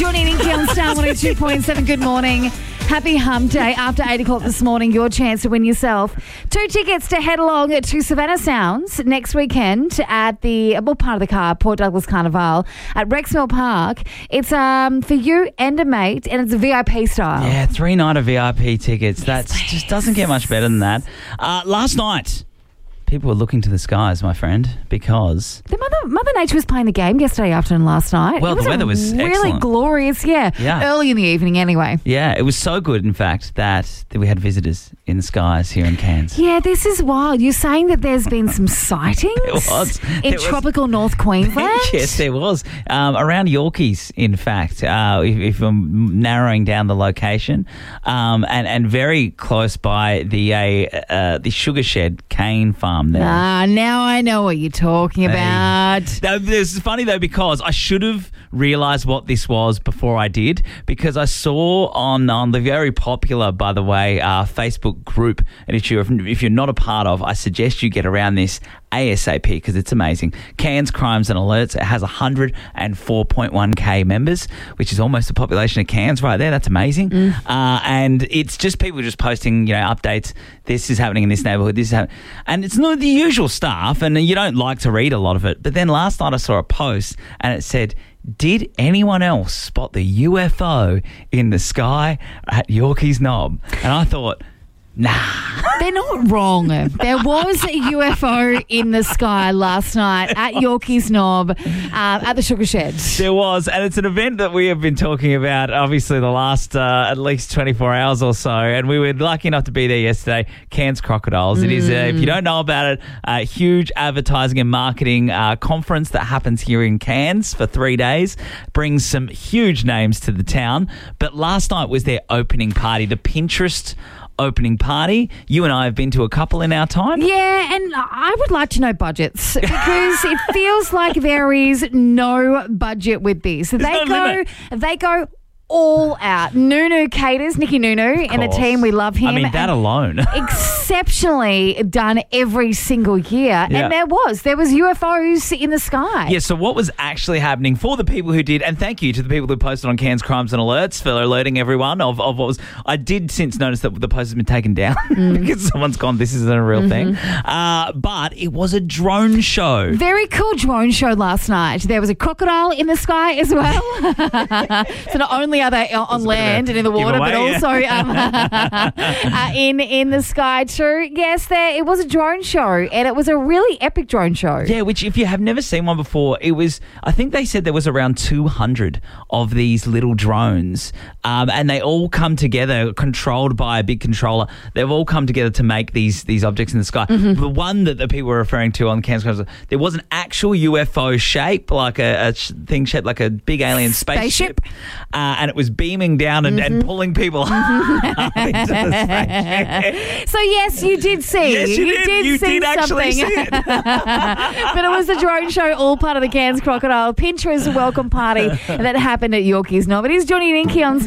Johnny and Inky on Star 102.7. Good morning. Happy Hump Day. After 8 o'clock this morning, your chance to win yourself 2 tickets to head along to Savannah Sounds next weekend at the part of the car, Port Douglas Carnival at Rexmill Park. It's for you and a mate, and it's a VIP style. Yeah, 3-nighter VIP tickets. That just doesn't get much better than that. Last night, people were looking to the skies, my friend, because The Mother Nature was playing the game yesterday afternoon, last night. Well, the weather was really excellent. glorious, yeah. Early in the evening anyway. Yeah, it was so good, in fact, that we had visitors in the skies here in Cairns. Yeah, this is wild. You're saying that there's been some sightings in tropical North Queensland? Yes, there was. Around Yorkeys, in fact, if I'm narrowing down the location, and very close by the Sugar Shed cane farm there. Now I know what you're talking about. It's funny though, because I should have realised what this was before I did, because I saw on the very popular, by the way, Facebook group, and if you're not a part of, I suggest you get around this ASAP because it's amazing. Cairns Crimes and Alerts. It has 104.1k members, which is almost the population of Cairns right there. That's amazing. And it's just people just posting, updates. This is happening in this neighbourhood. This is happening, and it's not the usual stuff. And you don't like to read a lot of it. But then last night I saw a post and it said, "Did anyone else spot the UFO in the sky at Yorkeys Knob?" And I thought, nah. They're not wrong. There was a UFO in the sky last night at Yorkeys Knob at the Sugar Shed. There was, and it's an event that we have been talking about, obviously, the last at least 24 hours or so, and we were lucky enough to be there yesterday, Cairns Crocodiles. It is, if you don't know about it, a huge advertising and marketing conference that happens here in Cairns for 3 days, brings some huge names to the town, but last night was their opening party, the Pinterest opening party. You and I have been to a couple in our time. Yeah, and I would like to know budgets because it feels like there is no budget with this. They go all out. Nunu caters, Nicky Nunu and the team, we love him. I mean, that alone. Exceptionally done every single year. Yeah. And there was UFOs in the sky. Yeah, so what was actually happening for the people who did, and thank you to the people who posted on Cairns Crimes and Alerts for alerting everyone of what was, I did since notice that the post has been taken down because someone's gone, this isn't a real thing. But it was a drone show. Very cool drone show last night. There was a crocodile in the sky as well. So not only are they on land and in the water, but also in the sky too. Yes, it was a drone show, and it was a really epic drone show. Yeah, which if you have never seen one before, it was, I think they said there was around 200 of these little drones, and they all come together, controlled by a big controller. They've all come together to make these objects in the sky. The one that the people were referring to on Cairns, there was an actual UFO shape, like a thing shaped like a big alien spaceship. And it was beaming down and pulling people into the spaceship. So yes, you did see. Yes, you did. You did actually see it. But it was a drone show, all part of the Cairns Crocodile Pinterest welcome party that happened at Yorkeys Knob. It is Johnny and Inky on